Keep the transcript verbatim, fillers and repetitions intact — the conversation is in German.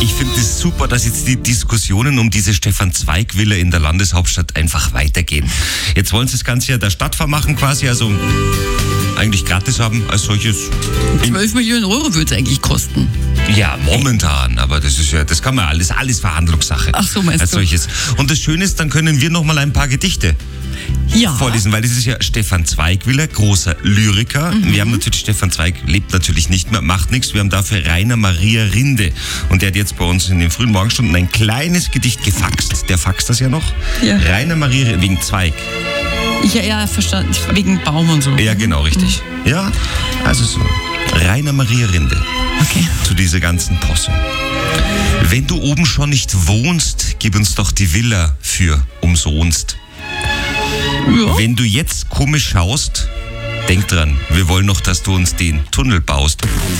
Ich finde es super, dass jetzt die Diskussionen um diese Stefan-Zweig-Villa in der Landeshauptstadt einfach weitergehen. Jetzt wollen sie das Ganze ja der Stadt vermachen quasi, also eigentlich gratis haben als solches. zwölf Millionen Euro würde es eigentlich kosten. Ja, momentan, aber das ist ja, das kann man alles, alles Verhandlungssache. Ach so, meinst als du? solches. Und das Schöne ist, dann können wir noch mal ein paar Gedichte Ja. vorlesen, weil das ist ja Stefan Zweig-Villa, großer Lyriker. Mhm. Wir haben natürlich, Stefan Zweig lebt natürlich nicht mehr, macht nichts. Wir haben dafür Rainer Maria Rinde. Und der hat jetzt bei uns in den frühen Morgenstunden ein kleines Gedicht gefaxt. Der faxt das ja noch. Ja. Rainer Maria Rinde, wegen Zweig. Ich ja, ja verstanden, wegen Baum und so. Ja, genau, richtig. Mhm. Ja, also so. Rainer Maria Rinde. Okay. Zu dieser ganzen Posse. Wenn du oben schon nicht wohnst, gib uns doch die Villa für umsonst. Ja. Wenn du jetzt komisch schaust, denk dran, wir wollen noch, dass du uns den Tunnel baust.